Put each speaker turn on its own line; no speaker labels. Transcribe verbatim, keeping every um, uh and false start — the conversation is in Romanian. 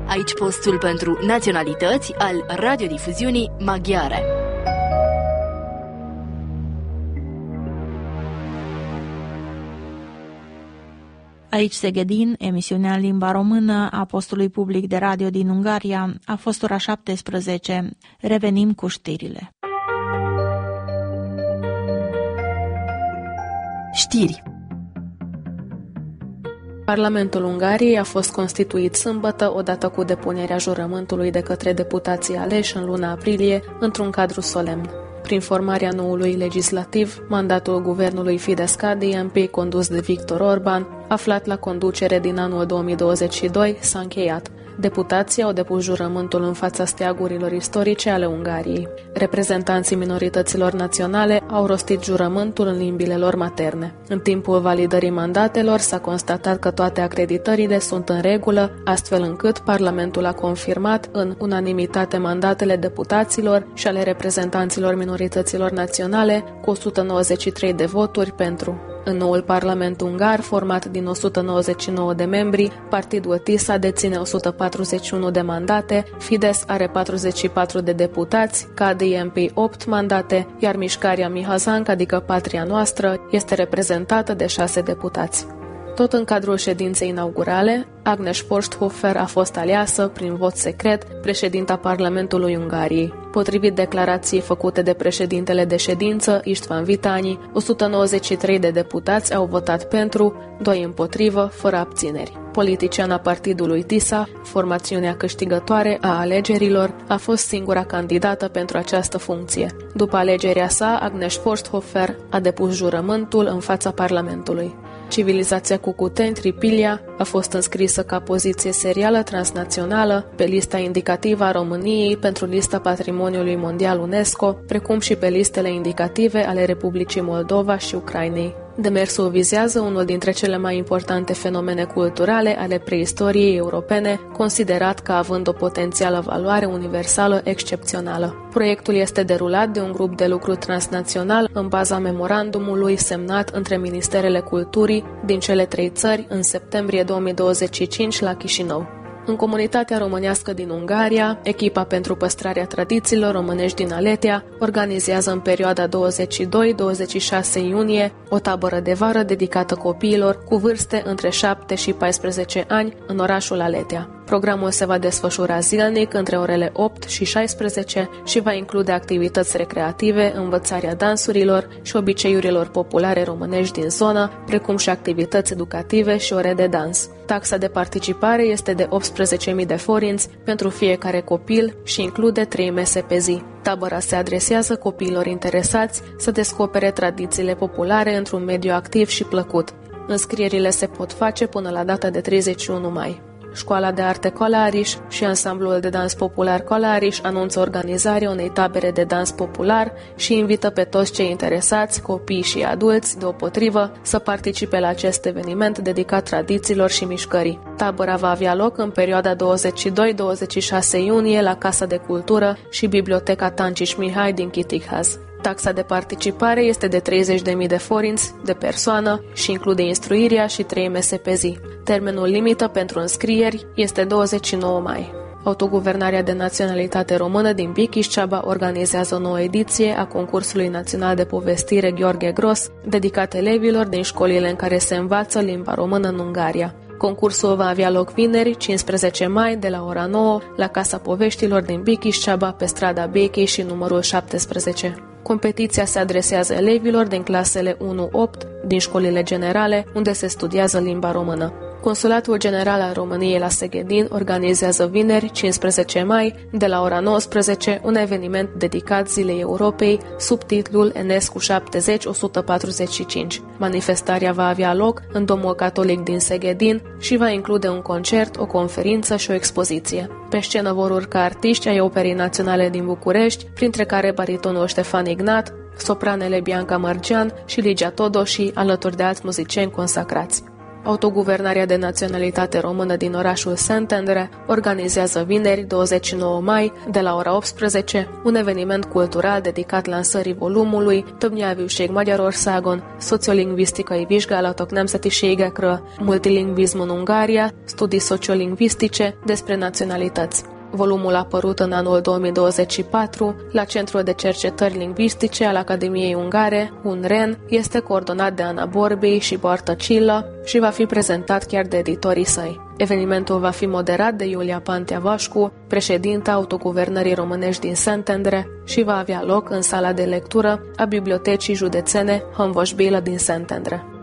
Aici postul pentru naționalități al radiodifuziunii maghiare.
Aici Szegedin, emisiunea în limba română a postului public de radio din Ungaria, a fost ora șaptesprezece. Revenim cu știrile.
Știri. Parlamentul Ungariei a fost constituit sâmbătă, odată cu depunerea jurământului de către deputații aleși în luna aprilie, într-un cadru solemn. Prin formarea noului legislativ, mandatul guvernului Fidesz-K D M P, condus de Viktor Orban, aflat la conducere din anul două mii douăzeci și doi, s-a încheiat. Deputații au depus jurământul în fața steagurilor istorice ale Ungariei. Reprezentanții minorităților naționale au rostit jurământul în limbile lor materne. În timpul validării mandatelor s-a constatat că toate acreditările sunt în regulă, astfel încât Parlamentul a confirmat în unanimitate mandatele deputaților și ale reprezentanților minorităților naționale cu o sută nouăzeci și trei de voturi pentru. În noul Parlament ungar, format din o sută nouăzeci și nouă de membri, partidul TISA deține o sută patruzeci și unu de mandate, Fidesz are patruzeci și patru de deputați, K D M P opt mandate, iar mișcarea Mihazank, adică Patria Noastră, este reprezentată de șase deputați. Tot în cadrul ședinței inaugurale, Agnes Forsthofer a fost aleasă, prin vot secret, președinta Parlamentului Ungariei. Potrivit declarației făcute de președintele de ședință, István Vitányi, o sută nouăzeci și trei de deputați au votat pentru, doi împotrivă, fără abțineri. Politiciana partidului TISA, formațiunea câștigătoare a alegerilor, a fost singura candidată pentru această funcție. După alegerea sa, Agnes Forsthofer a depus jurământul în fața Parlamentului. Civilizația Cucuteni, Tripilia, a fost înscrisă ca poziție serială transnațională pe lista indicativă a României pentru lista Patrimoniului Mondial UNESCO, precum și pe listele indicative ale Republicii Moldova și Ucrainei. Demersul vizează unul dintre cele mai importante fenomene culturale ale preistoriei europene, considerat ca având o potențială valoare universală excepțională. Proiectul este derulat de un grup de lucru transnațional în baza memorandumului semnat între Ministerele Culturii din cele trei țări în septembrie două mii douăzeci și cinci la Chișinău. În comunitatea românească din Ungaria, echipa pentru păstrarea tradițiilor românești din Aletea organizează în perioada douăzeci și doi - douăzeci și șase iunie o tabără de vară dedicată copiilor cu vârste între șapte și paisprezece ani în orașul Aletea. Programul se va desfășura zilnic între orele opt și șaisprezece și va include activități recreative, învățarea dansurilor și obiceiurilor populare românești din zonă, precum și activități educative și ore de dans. Taxa de participare este de optsprezece mii de forinți pentru fiecare copil și include trei mese pe zi. Tabăra se adresează copiilor interesați să descopere tradițiile populare într-un mediu activ și plăcut. Înscrierile se pot face până la data de treizeci și unu mai. Școala de Arte Colariș și ansamblul de dans popular Colariș anunță organizarea unei tabere de dans popular și invită pe toți cei interesați, copii și adulți, deopotrivă, să participe la acest eveniment dedicat tradițiilor și mișcării. Tabăra va avea loc în perioada douăzeci și doi - douăzeci și șase iunie la Casa de Cultură și Biblioteca Tanciș Mihai din Chitighaz. Taxa de participare este de treizeci de mii de forinți de persoană și include instruirea și trei mese pe zi. Termenul limită pentru înscrieri este douăzeci și nouă mai. Autoguvernarea de naționalitate română din Bichișceaba organizează o nouă ediție a concursului național de povestire Gheorghe Gros, dedicat elevilor din școlile în care se învață limba română în Ungaria. Concursul va avea loc vineri, cincisprezece mai, de la ora nouă, la Casa Poveștilor din Bichișceaba, pe strada Bechei și numărul șaptesprezece. Competiția se adresează elevilor din clasele unu opt din școlile generale, unde se studiază limba română. Consulatul General al României la Szegedin organizează vineri, cincisprezece mai, de la ora nouăsprezece, un eveniment dedicat Zilei Europei, sub titlul Enescu șaptezeci - o sută patruzeci și cinci. Manifestarea va avea loc în Domul Catolic din Szegedin și va include un concert, o conferință și o expoziție. Pe scenă vor urca artiști ai Operei Naționale din București, printre care baritonul Ștefan Ignat, sopranele Bianca Mărgean și Ligia Todoși, alături de alți muzicieni consacrați. Autoguvernarea de naționalitate română din orașul Szentendre organizează vineri, douăzeci și nouă mai, de la ora optsprezece, un eveniment cultural dedicat lansării volumului Több nyelvűség Magyarországon, Sociolingvisztikai vizsgálatok nemzetiségekről, Multilingvizm în Ungaria, studii sociolingvistice despre naționalități. Volumul a apărut în anul două mii douăzeci și patru la Centrul de Cercetări Lingvistice al Academiei Ungare, UNREN, este coordonat de Ana Borbély și Barta Csilla și va fi prezentat chiar de editorii săi. Evenimentul va fi moderat de Iulia Pantea Vașcu, președinta Autoguvernării Românești din Szentendre, și va avea loc în sala de lectură a Bibliotecii Județene Hănvăș Bilă din Szentendre.